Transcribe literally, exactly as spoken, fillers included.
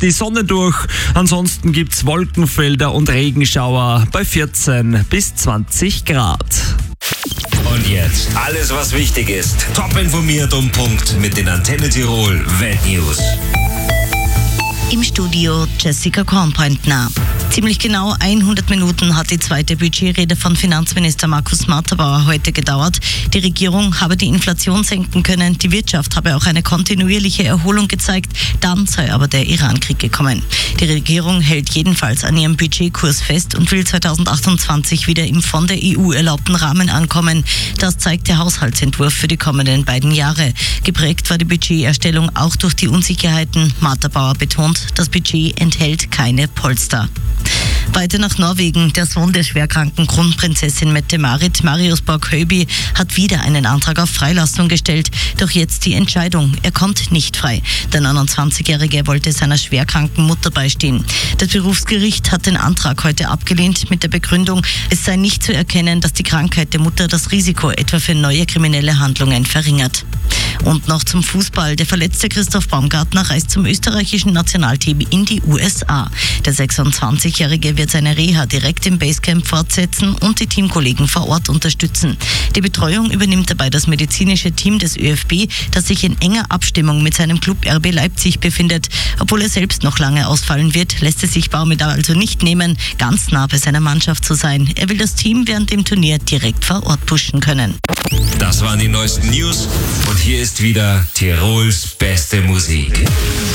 scheint die Sonne durch. Ansonsten gibt's Wolkenfelder und Regenschauer bei vierzehn bis zwanzig Grad. Und jetzt alles, was wichtig ist. Top informiert um Punkt mit den Antenne Tirol Weltnews. Im Studio Jessica Kornpointner. Ziemlich genau hundert Minuten hat die zweite Budgetrede von Finanzminister Markus Matterbauer heute gedauert. Die Regierung habe die Inflation senken können, die Wirtschaft habe auch eine kontinuierliche Erholung gezeigt, dann sei aber der Iran-Krieg gekommen. Die Regierung hält jedenfalls an ihrem Budgetkurs fest und will zweitausendachtundzwanzig wieder im von der E U erlaubten Rahmen ankommen. Das zeigt der Haushaltsentwurf für die kommenden beiden Jahre. Geprägt war die Budgeterstellung auch durch die Unsicherheiten. Matterbauer betont, das Budget enthält keine Polster. Weiter nach Norwegen. Der Sohn der schwerkranken Kronprinzessin Mette-Marit, Marius Borg-Høiby, hat wieder einen Antrag auf Freilassung gestellt. Doch jetzt die Entscheidung. Er kommt nicht frei. Der neunundzwanzigjährige wollte seiner schwerkranken Mutter beistehen. Das Berufsgericht hat den Antrag heute abgelehnt mit der Begründung, es sei nicht zu erkennen, dass die Krankheit der Mutter das Risiko etwa für neue kriminelle Handlungen verringert. Und noch zum Fußball. Der verletzte Christoph Baumgartner reist zum österreichischen Nationalteam in die U S A. Der sechsundzwanzigjährige wird seine Reha direkt im Basecamp fortsetzen und die Teamkollegen vor Ort unterstützen. Die Betreuung übernimmt dabei das medizinische Team des ÖFB, das sich in enger Abstimmung mit seinem Club R B Leipzig befindet. Obwohl er selbst noch lange ausfallen wird, lässt es sich Baumgartner also nicht nehmen, ganz nah bei seiner Mannschaft zu sein. Er will das Team während dem Turnier direkt vor Ort pushen können. Das waren die neuesten News und hier ist wieder Tirols beste Musik.